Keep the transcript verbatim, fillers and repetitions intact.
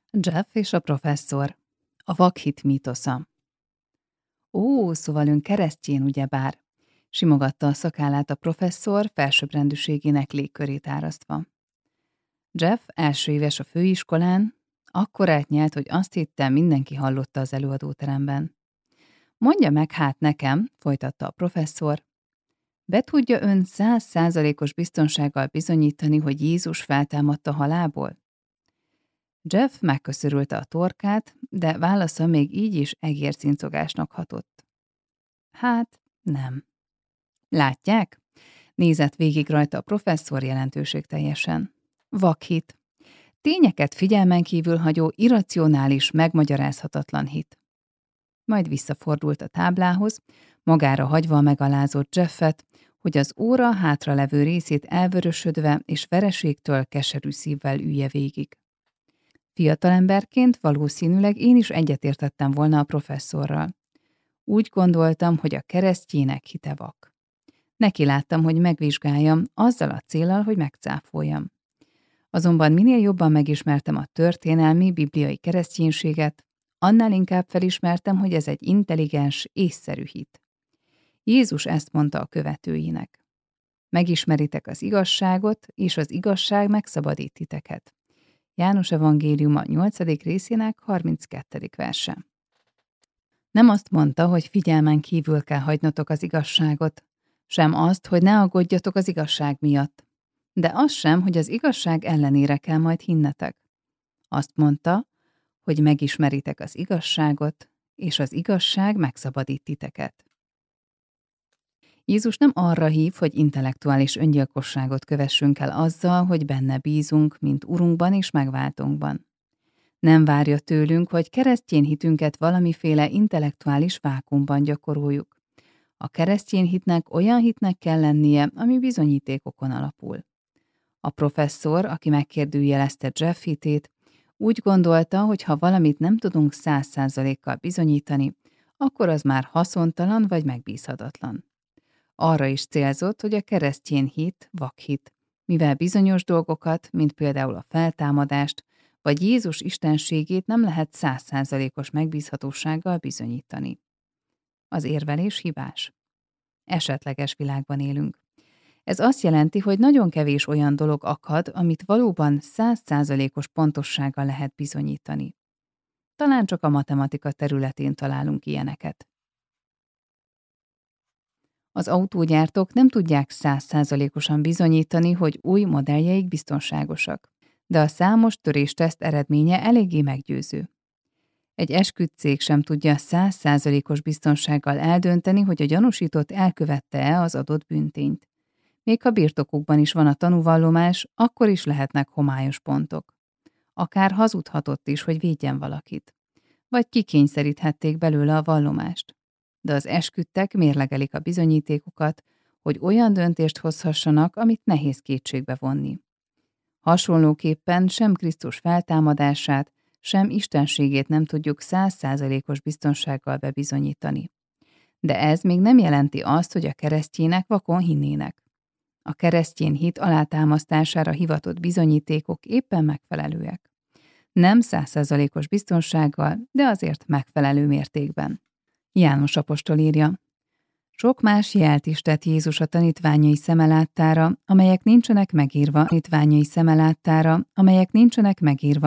Jeff és a professzor. A vakhit mítosza. Ó, szóval ön keresztjén, ugyebár? Simogatta a szakállát a professzor felsőbbrendűségének légkörét árasztva. Jeff első éves a főiskolán, akkor átnyelt, hogy azt hittem, mindenki hallotta az előadóteremben. Mondja meg hát nekem, folytatta a professzor, be tudja ön száz százalékos biztonsággal bizonyítani, hogy Jézus feltámadta halálból? Jeff megköszörülte a torkát, de válasza még így is egércincogásnak hatott. Hát, nem. Látják? Nézett végig rajta a professzor jelentőségteljesen. Vakhit. Tényeket figyelmen kívül hagyó, irracionális, megmagyarázhatatlan hit. Majd visszafordult a táblához, magára hagyva a megalázott Jeffet, hogy az óra hátralevő részét elvörösödve és vereségtől keserű szívvel ülje végig. Fiatalemberként valószínűleg én is egyetértettem volna a professzorral. Úgy gondoltam, hogy a keresztjének hite vak. Neki láttam, hogy megvizsgáljam, azzal a céllal, hogy megcáfoljam. Azonban minél jobban megismertem a történelmi, bibliai kereszténységet, annál inkább felismertem, hogy ez egy intelligens, észszerű hit. Jézus ezt mondta a követőinek. Megismeritek az igazságot, és az igazság megszabadít titeket. János evangéliuma nyolcadik részének harminckettedik verse. Nem azt mondta, hogy figyelmen kívül kell hagynotok az igazságot, sem azt, hogy ne aggódjatok az igazság miatt, de az sem, hogy az igazság ellenére kell majd hinnetek. Azt mondta, hogy megismeritek az igazságot, és az igazság megszabadít titeket. Jézus nem arra hív, hogy intellektuális öngyilkosságot kövessünk el azzal, hogy benne bízunk, mint Urunkban és megváltónkban. Nem várja tőlünk, hogy keresztény hitünket valamiféle intellektuális vákuumban gyakoroljuk. A keresztény hitnek olyan hitnek kell lennie, ami bizonyítékokon alapul. A professzor, aki megkérdőjelezte Jeff hitét, úgy gondolta, hogy ha valamit nem tudunk száz százalékkal bizonyítani, akkor az már haszontalan vagy megbízhatatlan. Arra is célzott, hogy a keresztény hit vakhit, mivel bizonyos dolgokat, mint például a feltámadást, vagy Jézus istenségét nem lehet száz százalékos megbízhatósággal bizonyítani. Az érvelés hibás. Esetleges világban élünk. Ez azt jelenti, hogy nagyon kevés olyan dolog akad, amit valóban száz százalékos pontossággal lehet bizonyítani. Talán csak a matematika területén találunk ilyeneket. Az autógyártók nem tudják száz százalékosan bizonyítani, hogy új modelljeik biztonságosak, de a számos törésteszt eredménye eléggé meggyőző. Egy esküdtcég sem tudja száz százalékos biztonsággal eldönteni, hogy a gyanúsított elkövette-e az adott bűntényt. Még ha birtokukban is van a tanúvallomás, akkor is lehetnek homályos pontok. Akár hazudhatott is, hogy védjen valakit. Vagy kikényszeríthették belőle a vallomást. De az esküdtek mérlegelik a bizonyítékokat, hogy olyan döntést hozhassanak, amit nehéz kétségbe vonni. Hasonlóképpen sem Krisztus feltámadását, sem istenségét nem tudjuk száz százalékos biztonsággal bebizonyítani. De ez még nem jelenti azt, hogy a keresztjének vakon hinnének. A keresztény hit alátámasztására hivatott bizonyítékok éppen megfelelőek. Nem száz százalékos biztonsággal, de azért megfelelő mértékben. János apostol írja. Sok más jelt is tett Jézus a tanítványai szeme láttára, amelyek nincsenek megírva, tanítványai szeme láttára, amelyek nincsenek megírva